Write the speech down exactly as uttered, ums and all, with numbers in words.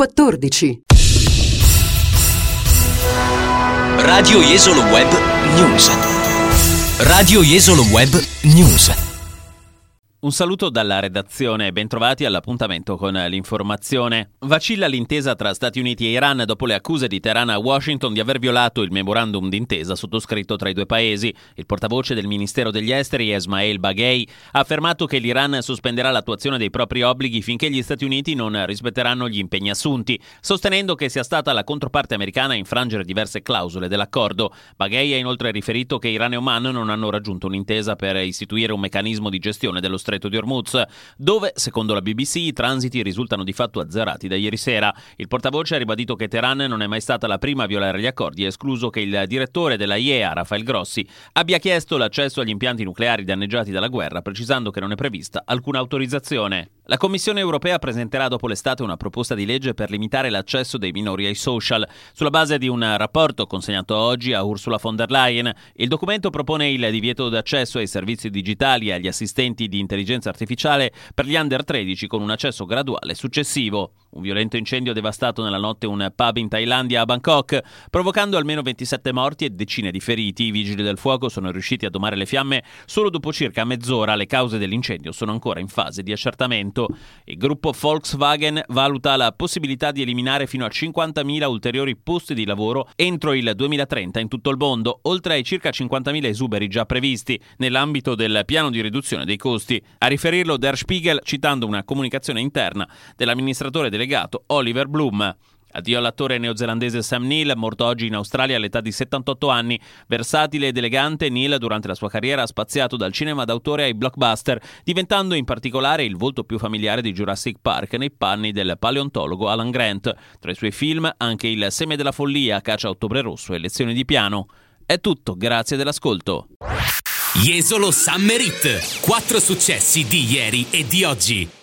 quattordici. Radio Jesolo Web News. Radio Jesolo Web News. Un saluto dalla redazione e bentrovati all'appuntamento con l'informazione. Vacilla l'intesa tra Stati Uniti e Iran dopo le accuse di Teheran a Washington di aver violato il memorandum d'intesa sottoscritto tra i due paesi. Il portavoce del Ministero degli Esteri, Esmail Baghei, ha affermato che l'Iran sospenderà l'attuazione dei propri obblighi finché gli Stati Uniti non rispetteranno gli impegni assunti, sostenendo che sia stata la controparte americana a infrangere diverse clausole dell'accordo. Baghei ha inoltre riferito che Iran e Oman non hanno raggiunto un'intesa per istituire un meccanismo di gestione dello Stretto di Hormuz, dove, secondo la B B C, i transiti risultano di fatto azzerati da ieri sera. Il portavoce ha ribadito che Teheran non è mai stata la prima a violare gli accordi e escluso che il direttore della I E A, Rafael Grossi, abbia chiesto l'accesso agli impianti nucleari danneggiati dalla guerra, precisando che non è prevista alcuna autorizzazione. La Commissione europea presenterà dopo l'estate una proposta di legge per limitare l'accesso dei minori ai social, sulla base di un rapporto consegnato oggi a Ursula von der Leyen. Il documento propone il divieto d'accesso ai servizi digitali e agli assistenti di intelligenza artificiale per gli under tredici con un accesso graduale successivo. Un violento incendio ha devastato nella notte un pub in Thailandia a Bangkok, provocando almeno ventisette morti e decine di feriti. I vigili del fuoco sono riusciti a domare le fiamme solo dopo circa mezz'ora. Le cause dell'incendio sono ancora in fase di accertamento. Il gruppo Volkswagen valuta la possibilità di eliminare fino a cinquantamila ulteriori posti di lavoro entro il duemilatrenta in tutto il mondo, oltre ai circa cinquantamila esuberi già previsti nell'ambito del piano di riduzione dei costi. A riferirlo Der Spiegel, citando una comunicazione interna dell'amministratore delegato Oliver Bloom. Addio all'attore neozelandese Sam Neill, morto oggi in Australia all'età di settantotto anni. Versatile ed elegante, Neill durante la sua carriera ha spaziato dal cinema d'autore ai blockbuster, diventando in particolare il volto più familiare di Jurassic Park nei panni del paleontologo Alan Grant. Tra i suoi film anche Il seme della follia, Caccia a ottobre rosso e Lezioni di piano. È tutto, grazie dell'ascolto. Jesolo Summer Hit. Quattro successi di ieri e di oggi.